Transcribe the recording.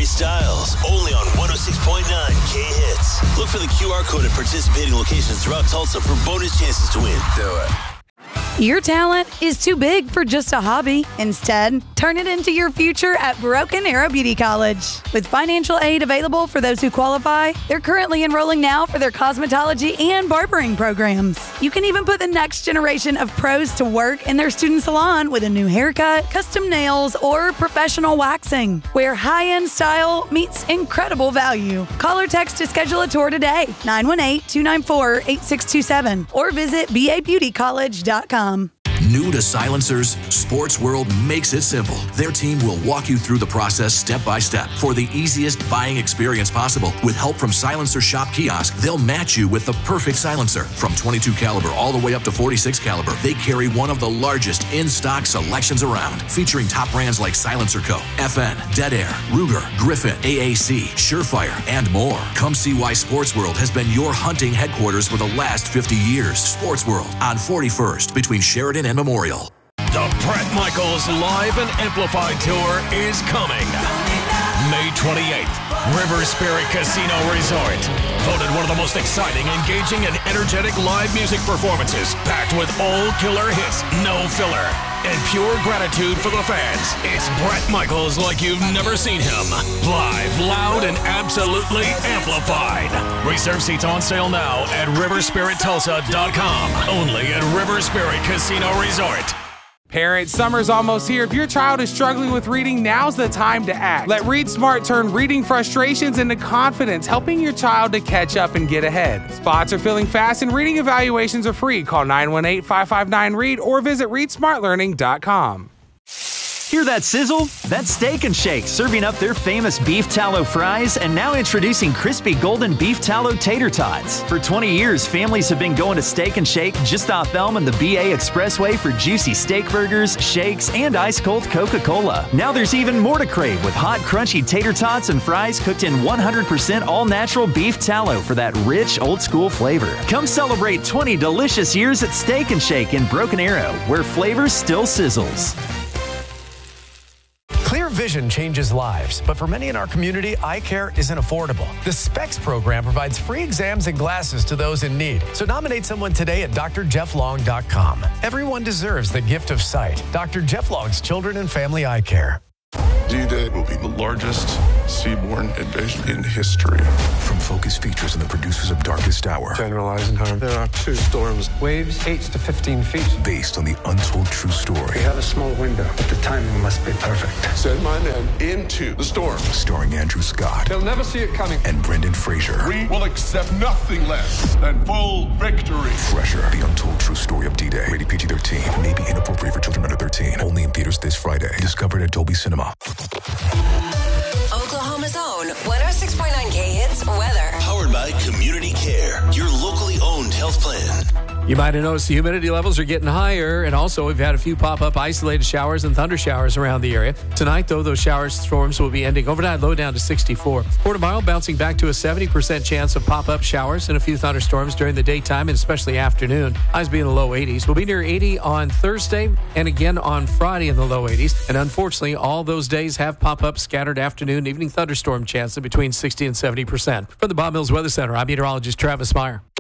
Harry Styles, only on 106.9 K-Hits. Look for the QR code at participating locations throughout Tulsa for bonus chances to win. Do it. Your talent is too big for just a hobby. Instead, turn it into your future at Broken Arrow Beauty College. With financial aid available for those who qualify, they're currently enrolling now for their cosmetology and barbering programs. You can even put the next generation of pros to work in their student salon with a new haircut, custom nails, or professional waxing, where high-end style meets incredible value. Call or text to schedule a tour today, 918-294-8627, or visit babeautycollege.com. New to silencers, Sports World makes it simple. Their team will walk you through the process step by step for the easiest buying experience possible. With help from Silencer Shop Kiosk, they'll match you with the perfect silencer. From 22 caliber all the way up to 46 caliber, they carry one of the largest in-stock selections around, featuring top brands like Silencer Co., FN, Dead Air, Ruger, Griffin, AAC, Surefire, and more. Come see why Sports World has been your hunting headquarters for the last 50 years. Sports World on 41st between Sheridan and Memorial. The Bret Michaels Live and Amplified Tour is coming. May 28th, River Spirit Casino Resort. Voted one of the most exciting, engaging, and energetic live music performances, packed with all killer hits, no filler, and pure gratitude for the fans. It's Bret Michaels like you've never seen him. Live, loud, and absolutely amplified. Reserve seats on sale now at riverspirittulsa.com. Only at River Spirit Casino Resort. Parents, summer's almost here. If your child is struggling with reading, now's the time to act. Let Read Smart turn reading frustrations into confidence, helping your child to catch up and get ahead. Spots are filling fast and reading evaluations are free. Call 918-559-READ or visit readsmartlearning.com. Hear that sizzle? That's Steak 'n Shake serving up their famous beef tallow fries and now introducing crispy golden beef tallow tater tots. For 20 years, families have been going to Steak 'n Shake just off Elm and the BA Expressway for juicy steak burgers, shakes, and ice-cold Coca-Cola. Now there's even more to crave with hot, crunchy tater tots and fries cooked in 100% all-natural beef tallow for that rich, old-school flavor. Come celebrate 20 delicious years at Steak 'n Shake in Broken Arrow, where flavor still sizzles. Clear vision changes lives, but for many in our community, eye care isn't affordable. The SPECS program provides free exams and glasses to those in need. So nominate someone today at drjefflong.com. Everyone deserves the gift of sight. Dr. Jeff Long's Children and Family Eye Care. D-Day will be the largest seaborne invasion in history. From Focus Features and the producers of Darkest Hour. General Eisenhower, there are two storms. Waves 8 to 15 feet. Based on the untold true story. We have a small window, but the timing must be perfect. Send my men into the storm. Starring Andrew Scott. They'll never see it coming. And Brendan Fraser. We will accept nothing less than full victory. Fresher, the untold true story of D-Day. Rated PG-13. May be inappropriate for children under 13. Only in theaters this Friday. Discovered at Dolby Cinema. Oklahoma's own 106.9 K-Hits weather. Powered by Community Care, your locally owned health plan. You might have noticed the humidity levels are getting higher, and also we've had a few pop-up isolated showers and thunder showers around the area. Tonight, though, those storms will be ending. Overnight low down to 64. For tomorrow, bouncing back to a 70% chance of pop-up showers and a few thunderstorms during the daytime and especially afternoon. Highs be in the low 80s. We'll be near 80 on Thursday and again on Friday in the low 80s. And unfortunately, all those days have pop-up scattered afternoon, evening thunderstorm chance of between 60 and 70%. From the Bob Mills Weather Center, I'm meteorologist Travis Meyer.